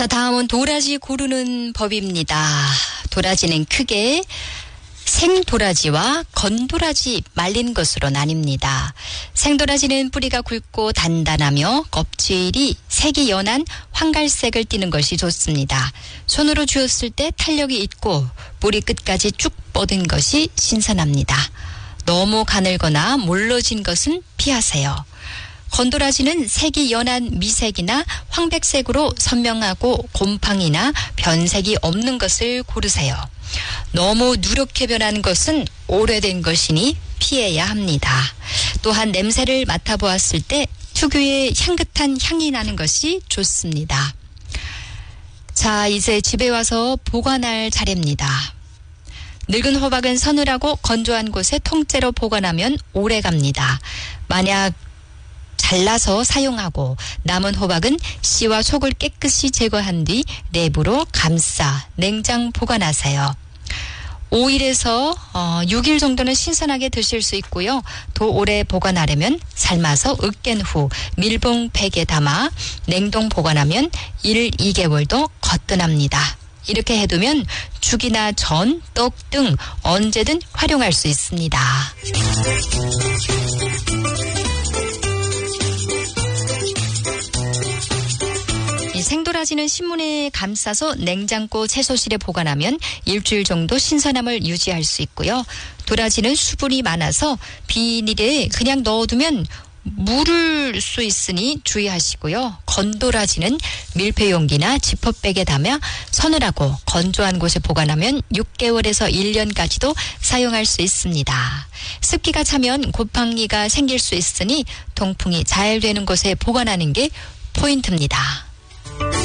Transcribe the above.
자, 다음은 도라지 고르는 법입니다. 도라지는 크게 생도라지와 건도라지 말린 것으로 나뉩니다. 생도라지는 뿌리가 굵고 단단하며 껍질이 색이 연한 황갈색을 띠는 것이 좋습니다. 손으로 쥐었을 때 탄력이 있고 뿌리 끝까지 쭉 뻗은 것이 신선합니다. 너무 가늘거나 몰러진 것은 피하세요. 건도라지는 색이 연한 미색이나 황백색으로 선명하고 곰팡이나 변색이 없는 것을 고르세요. 너무 누렇게 변한 것은 오래된 것이니 피해야 합니다. 또한 냄새를 맡아보았을 때 특유의 향긋한 향이 나는 것이 좋습니다. 자, 이제 집에 와서 보관할 차례입니다. 늙은 호박은 서늘하고 건조한 곳에 통째로 보관하면 오래갑니다. 만약 잘라서 사용하고 남은 호박은 씨와 속을 깨끗이 제거한 뒤 랩으로 감싸 냉장 보관하세요. 5일에서 6일 정도는 신선하게 드실 수 있고요. 더 오래 보관하려면 삶아서 으깬 후 밀봉팩에 담아 냉동 보관하면 1, 2개월도 거뜬합니다. 이렇게 해두면 죽이나 전, 떡 등 언제든 활용할 수 있습니다. 생도라지는 신문에 감싸서 냉장고 채소실에 보관하면 일주일 정도 신선함을 유지할 수 있고요. 도라지는 수분이 많아서 비닐에 그냥 넣어두면 물을 수 있으니 주의하시고요. 건도라지는 밀폐용기나 지퍼백에 담아 서늘하고 건조한 곳에 보관하면 6개월에서 1년까지도 사용할 수 있습니다. 습기가 차면 곰팡이가 생길 수 있으니 통풍이 잘 되는 곳에 보관하는 게 포인트입니다.